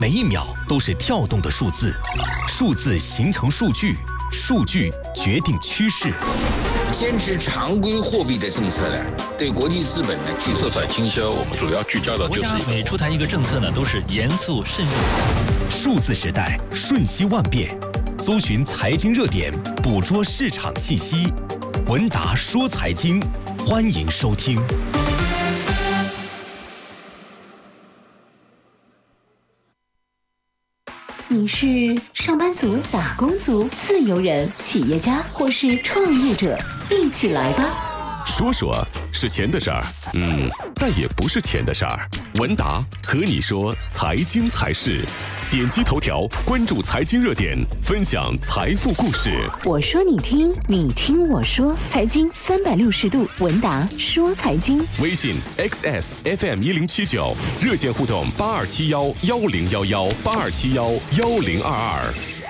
每一秒都是跳动的数字，数字形成数据，数据决定趋势。 坚持常规货币的政策呢，对国际资本呢具色彩清晰。我们主要聚焦的就是国家每出台一个政策呢，都是严肃慎重。 数字时代瞬息万变，搜寻财经热点，捕捉市场信息。文达说财经，欢迎收听。 你是上班族、打工族、自由人、企业家，或是创业者？一起来吧！ 说说是钱的事儿，但也不是钱的事儿。文达和你说财经财事，点击头条关注财经热点，分享财富故事。 我说你听，你听我说，财经360度，文达说财经。 微信 XSFM1079，热线互动82711011，82711022。